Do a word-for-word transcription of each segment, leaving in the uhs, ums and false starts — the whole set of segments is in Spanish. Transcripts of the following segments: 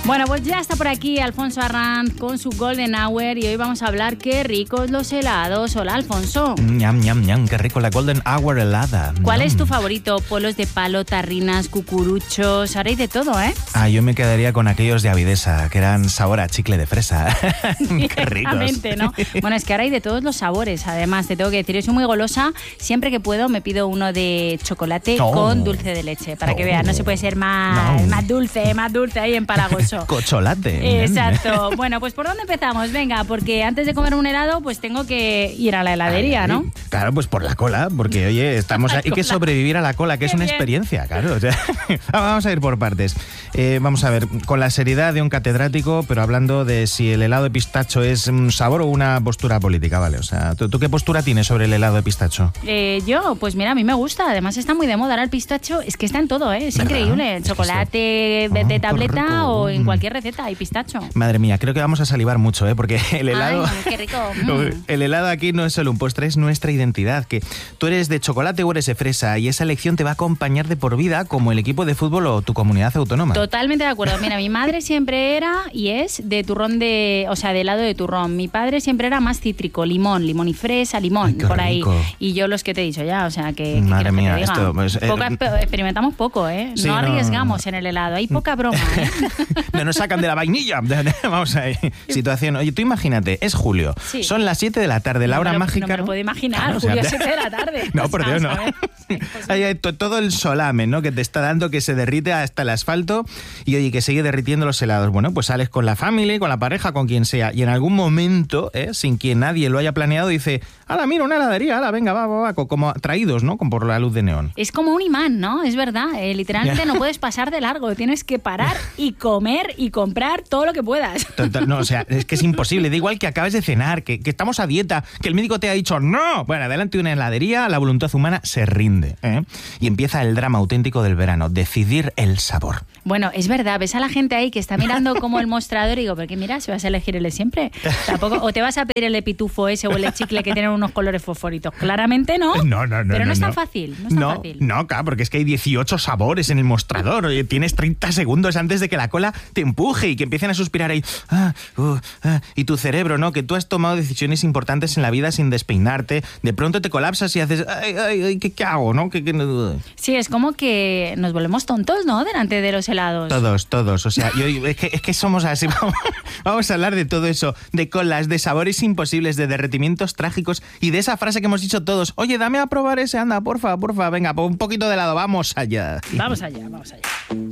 Bueno, pues ya está por aquí Alfonso Arranz con su Golden Hour y hoy vamos a hablar qué ricos los helados. Hola, Alfonso. Ñam, ñam, ñam, qué rico la Golden Hour helada. ¿Cuál ñam. es tu favorito? Polos de palo, tarrinas, cucuruchos, ahora hay de todo, ¿eh? Ah, yo me quedaría con aquellos de Avidesa, que eran sabor a chicle de fresa. Qué ricos. ¿No? Bueno, es que ahora hay de todos los sabores, además, te tengo que decir, yo soy muy golosa, siempre que puedo me pido uno de chocolate oh. con dulce de leche, para oh. que veas, no se puede ser más, no. más dulce, más dulce ahí empalagoso. Cocholate. Exacto. Bueno, pues ¿por dónde empezamos? Venga, porque antes de comer un helado, pues tengo que ir a la heladería, ¿no? Claro, pues por la cola, porque oye, estamos hay que sobrevivir a la cola, que Qué es una bien. experiencia, claro. O sea, vamos a ir por partes. Eh, vamos a ver, con la seriedad de un catedrático, pero hablando de si el helado de pistacho es un sabor o una postura política, ¿vale? O sea, ¿tú, tú qué postura tienes sobre el helado de pistacho? Eh, yo, pues mira, a mí me gusta, además está muy de moda ahora el pistacho, es que está en todo, ¿eh? Es ¿verdad? increíble, el chocolate de, Oh, de tableta rico. o en cualquier receta hay pistacho. Madre mía, creo que vamos a salivar mucho, ¿eh? Porque el helado... Ay, qué rico. Mm. El helado aquí no es solo un postre, es nuestra identidad, que tú eres de chocolate o eres de fresa y esa elección te va a acompañar de por vida como el equipo de fútbol o tu comunidad autónoma. Totalmente de acuerdo. Mira, mi madre siempre era y es de turrón de, o sea, de helado de turrón. Mi padre siempre era más cítrico, limón, limón y fresa, limón, Ay, qué por ahí. rico. Y yo los que te he dicho ya, o sea, que, que Madre quiero que mía, te diga. esto, pues, eh, Poco exp- experimentamos poco, ¿eh? Sí, no no. arriesgamos en el helado, hay poca broma, ¿eh? No nos sacan de la vainilla. Vamos ahí. Situación. Oye, tú imagínate, es julio. Sí. Son las siete de la tarde, la No hora me lo- mágica. No me lo puedo imaginar, Claro, o sea, julio siete de la tarde. No, por Dios, no. Vamos a ver. Sí, pues, Ahí hay to- todo el solame, ¿no? Que te está dando, que se derrite hasta el asfalto y oye, que sigue derritiendo los helados. Bueno, pues sales con la familia, con la pareja, con quien sea, y en algún momento, ¿eh? sin que nadie lo haya planeado, dice, ¡hala, mira, una heladería! ¡Hala, venga, va, va, va! Co- Como atraídos, ¿no? Como por la luz de neón. Es como un imán, ¿no? Es verdad. Eh, literalmente no puedes pasar de largo. Tienes que parar y comer y comprar todo lo que puedas. Total, no, o sea, es que es imposible. Da igual que acabes de cenar, que, que estamos a dieta, que el médico te ha dicho ¡no! Bueno, adelante de una heladería, la voluntad humana se rinde, ¿eh? Y empieza el drama auténtico del verano, decidir el sabor. Bueno, es verdad, ves a la gente ahí que está mirando como el mostrador y digo, ¿pero qué mira? Si vas a elegir el de siempre. Tampoco, o te vas a pedir el de pitufo ese o el de chicle que tienen unos colores fosforitos. Claramente no. No, no, no. Pero no, no es tan no. fácil. No es tan no, fácil. no, claro, porque es que hay dieciocho sabores en el mostrador. Oye, tienes treinta segundos antes de que la cola te empuje y que empiecen a suspirar ahí. Ah, uh, ah, y tu cerebro, ¿no? Que tú has tomado decisiones importantes en la vida sin despeinarte. De pronto te colapsas y haces, ay, ay, ay, ¿qué, qué hago, no? ¿Qué, qué, no? Sí, es como que nos volvemos tontos, ¿no? Delante de los helados. Todos, todos. O sea, yo, es, que, es que somos así. Vamos a hablar de todo eso, de colas, de sabores imposibles, de derretimientos trágicos y de esa frase que hemos dicho todos. Oye, dame a probar ese, anda, porfa, porfa, venga, un poquito de helado, vamos allá. Vamos allá, vamos allá.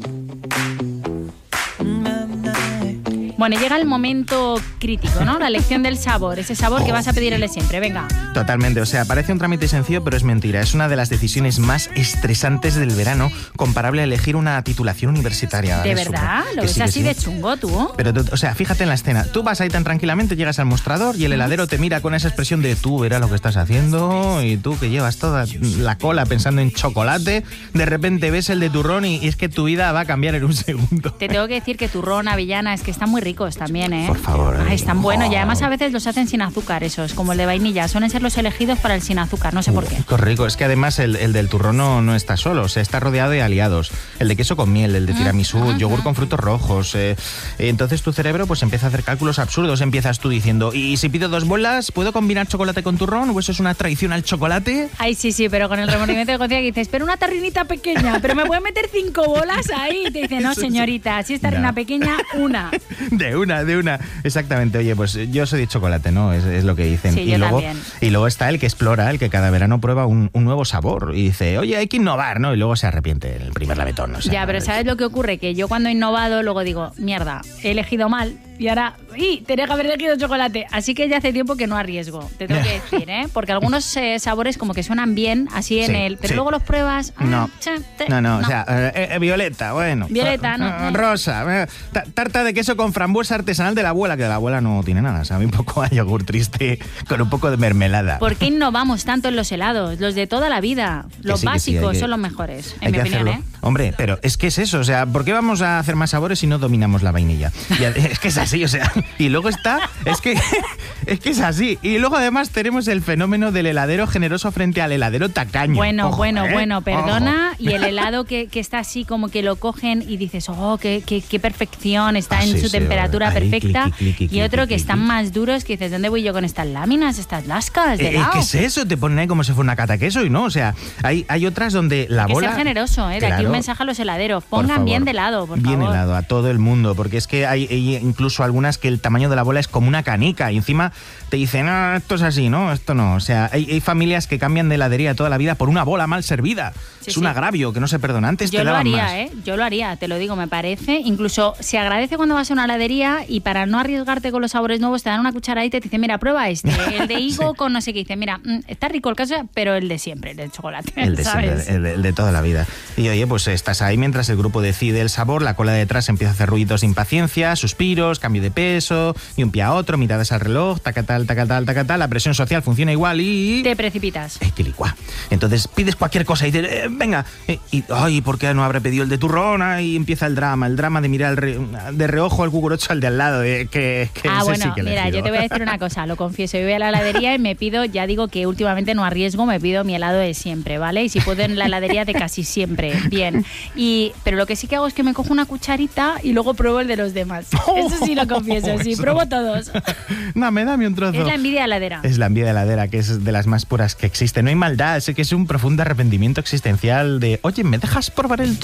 Bueno, llega el momento crítico, ¿no? La elección del sabor, ese sabor que vas a pedir el de siempre, venga. Totalmente, o sea, parece un trámite sencillo, pero es mentira. Es una de las decisiones más estresantes del verano, comparable a elegir una titulación universitaria. ¿De Es verdad? súper- ¿Lo que ves sí, que así sí. de chungo tú? Pero, tú- o sea, fíjate en la escena. Tú vas ahí tan tranquilamente, llegas al mostrador y el heladero te mira con esa expresión de tú verás lo que estás haciendo y tú que llevas toda la cola pensando en chocolate, de repente ves el de turrón y, y es que tu vida va a cambiar en un segundo. Te tengo que decir que turrón, avellana, es que están muy ricos también, ¿eh? Por favor. Ay, están buenos y Oh. además a veces los hacen sin azúcar esos, como el de vainilla. Suelen ser los elegidos para el sin azúcar, no sé por qué. Qué rico. Es que además el, el del turrón no, no está solo, o sea, está rodeado de aliados. El de queso con miel, el de tiramisú, ah, yogur ah. con frutos rojos. eh. Entonces tu cerebro pues empieza a hacer cálculos absurdos. Empiezas tú diciendo, ¿y si pido dos bolas, puedo combinar chocolate con turrón? ¿O eso es una traición al chocolate? Ay, sí, sí, pero con el remordimiento de conciencia que dices, pero una tarrinita pequeña, pero me pueden meter cinco bolas ahí. Y te dice, no, señorita, si es tarrina No. pequeña, una. De una, de una. Exactamente. Oye, pues yo soy de chocolate, ¿no? Es, es lo que dicen. Sí, y yo luego, también. Y luego está el que explora, el que cada verano prueba un, un nuevo sabor y dice, oye, hay que innovar, ¿no? Y luego se arrepiente en el primer lametón. O sea, Ya, pero es- ¿sabes lo que ocurre? Que yo cuando he innovado, luego digo, mierda, he elegido mal y ahora, ¡y! Tenía que haber elegido chocolate. Así que ya hace tiempo que no arriesgo, te tengo que decir, ¿eh? Porque algunos eh, sabores como que suenan bien así en Sí, el... Pero sí. luego los pruebas... ah, No, cha, te- no, no, o sea, eh, eh, violeta, bueno. Violeta, no, Eh, no. Rosa, eh, ta- tarta de queso con frambuesa artesanal de la abuela, que de la abuela no tiene nada, sabe un poco a yogur triste con un poco de mermelada. ¿Por qué innovamos tanto en los helados? Los de toda la vida. Los sí, que sí, básicos hay que- son los mejores, en Hay mi que opinión, hacerlo. ¿eh? Hombre, pero es que es eso, o sea, ¿por qué vamos a hacer más sabores si no dominamos la vainilla? Y es que es así, o sea, Y luego está, es que, es que es así. Y luego además tenemos el fenómeno del heladero generoso frente al heladero tacaño. Bueno, Ojo, bueno, ¿eh? bueno, perdona. Ojo. Y el helado que, que está así como que lo cogen y dices, oh, qué, qué, qué perfección, está Ah, en sí, su sí, temperatura ahí, perfecta. cliqui, cliqui, cliqui, Y otro que cliqui, están cliqui. más duros que dices, ¿dónde voy yo con estas láminas, estas lascas de Eh, helado? ¿Qué es eso? Te ponen ahí como si fuera una cata queso y no. O sea, hay, hay otras donde la Hay que bola... ser generoso, ¿eh? De aquí Claro. un mensaje a los heladeros. Por Pongan favor. bien de helado, por Bien favor. helado, a todo el mundo, porque es que hay, hay incluso algunas que el tamaño de la bola es como una canica y encima te dicen, ah, esto es así, ¿no? Esto no. O sea, hay, hay familias que cambian de heladería toda la vida por una bola mal servida. Sí, es sí. un agravio que no se perdona. Antes Yo te lo daban haría, más. ¿eh? Yo lo haría, te lo digo, me parece. Incluso se agradece cuando vas a una heladería y para no arriesgarte con los sabores nuevos te dan una cucharadita y te dicen, mira, prueba este, el de higo Sí. con no sé qué. Dice, mira, mm, está rico el caso, pero el de siempre, el de chocolate, El de, ¿sabes? siempre, el, de, el de toda la vida. Y oye, pues estás ahí mientras el grupo decide el sabor, la cola de detrás empieza a hacer ruidos de impaciencia, suspiros, cambio de peso, y un pie a otro, miradas al reloj, tacatal, tacatal, tacatal, la presión social funciona igual y... Te precipitas. Eh, que licuá. Entonces pides cualquier cosa y dices, eh, venga, eh, y ay, ¿por qué no habré pedido el de turrón? Y empieza el drama, el drama de mirar re- de reojo al cucurocho al de al lado, eh, que, que Ah, ese bueno, sí que he mira, elegido. yo te voy a decir una cosa, lo confieso, yo voy a la heladería y me pido, ya digo que últimamente no arriesgo, me pido mi helado de siempre, ¿vale? Y si puedo en la heladería de casi siempre, bien. Y, pero lo que sí que hago es que me cojo una cucharita y luego pruebo el de los demás. Eso sí lo confieso, sí, Eso. pruebo todos. Dame, dame un trozo. Es la envidia heladera. Es la envidia heladera, que es de las más puras que existe. No hay maldad, sé que es un profundo arrepentimiento existencial de, oye, ¿me dejas probar el